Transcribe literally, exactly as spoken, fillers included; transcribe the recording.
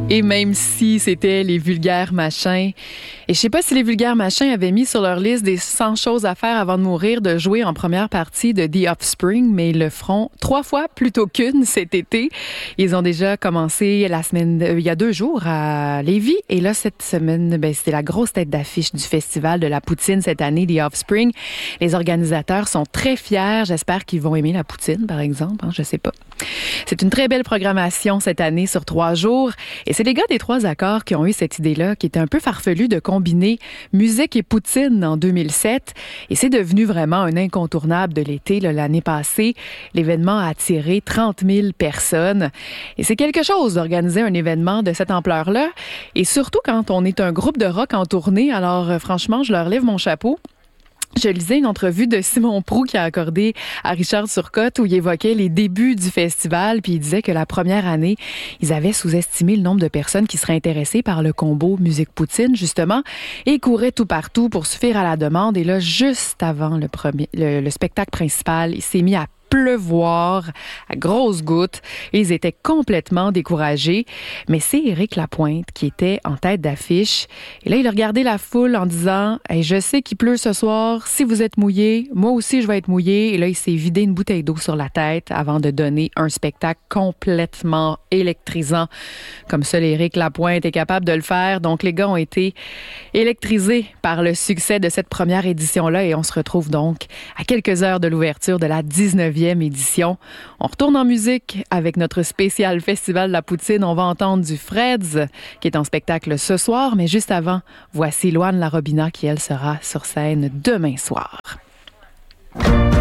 Et même si c'était les vulgaires machins, et je sais pas si les vulgaires machins avaient mis sur leur liste des cent choses à faire avant de mourir de jouer en première partie de The Offspring, mais ils le feront trois fois plutôt qu'une cet été. Ils ont déjà commencé la semaine, euh, il y a deux jours à Lévis, et là cette semaine, ben c'était la grosse tête d'affiche du festival de la poutine cette année, The Offspring. Les organisateurs sont très fiers. J'espère qu'ils vont aimer la poutine, par exemple. Hein, je sais pas. C'est une très belle programmation cette année sur trois jours. Et c'est les gars des Trois Accords qui ont eu cette idée-là, qui était un peu farfelue de combiner musique et poutine en deux mille sept. Et c'est devenu vraiment un incontournable de l'été. Là, l'année passée, l'événement a attiré trente mille personnes. Et c'est quelque chose d'organiser un événement de cette ampleur-là. Et surtout quand on est un groupe de rock en tournée. Alors, euh, franchement, je leur lève mon chapeau. Je lisais une entrevue de Simon Proulx qui a accordé à Richard Turcotte où il évoquait les débuts du festival, puis il disait que la première année, ils avaient sous-estimé le nombre de personnes qui seraient intéressées par le combo musique-poutine, justement, et ils couraient tout partout pour suffire à la demande. Et là, juste avant le, premier, le, le spectacle principal, il s'est mis à pleuvoir à grosses gouttes et ils étaient complètement découragés. Mais c'est Éric Lapointe qui était en tête d'affiche. Et là, il a regardé la foule en disant hey, « Je sais qu'il pleut ce soir. Si vous êtes mouillés, moi aussi, je vais être mouillé. » Et là, il s'est vidé une bouteille d'eau sur la tête avant de donner un spectacle complètement électrisant. Comme seul Éric Lapointe est capable de le faire. Donc, les gars ont été électrisés par le succès de cette première édition-là et on se retrouve donc à quelques heures de l'ouverture de la dix-neuvième édition. On retourne en musique avec notre spécial Festival de la Poutine. On va entendre du Freds qui est en spectacle ce soir, mais juste avant, voici Loane Larobina qui, elle, sera sur scène demain soir.